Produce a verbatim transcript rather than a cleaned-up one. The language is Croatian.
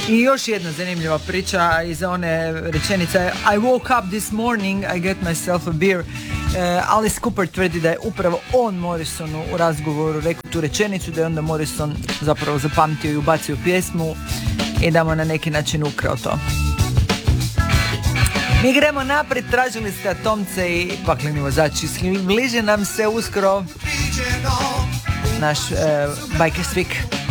I još jedna zanimljiva priča iz one rečenice I woke up this morning, I get myself a beer. Uh, Alice Cooper tvrdi da je upravo on Morrisonu u razgovoru rekao tu rečenicu, da je onda Morrison zapravo zapamtio i ubacio pjesmu i da mu na neki način ukrao to. Mi gremo naprijed, tražili ste Atomce i Pakleni vozači. Bliže nam se uskoro naš uh, Bikers Week.